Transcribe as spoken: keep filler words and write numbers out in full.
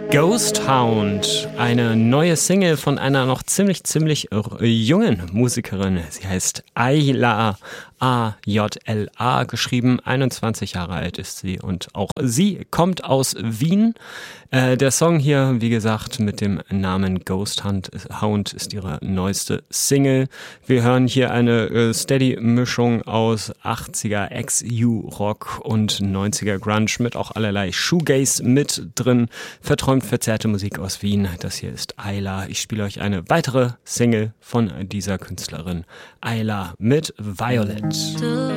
Ghost Hound, eine neue Single von einer noch ziemlich, ziemlich jungen Musikerin. Sie heißt Ayla, A J L A, geschrieben, einundzwanzig Jahre alt ist sie und auch sie kommt aus Wien. Äh, der Song hier, wie gesagt, mit dem Namen Ghost Hound ist ihre neueste Single. Wir hören hier eine äh, Steady-Mischung aus achtziger Ex-U-Rock und neunziger Grunge mit auch allerlei Shoegaze mit drin. Verträumt verzerrte Musik aus Wien. Das hier ist Ayla. Ich spiele euch eine weitere Single von dieser Künstlerin. Ayla mit Violet.